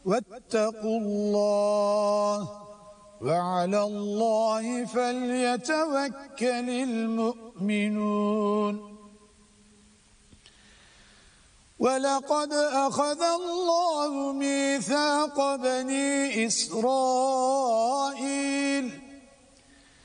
واتقوا الله وعلى الله فليتوكل المؤمنون ولقد أخذ الله ميثاق بني إسرائيل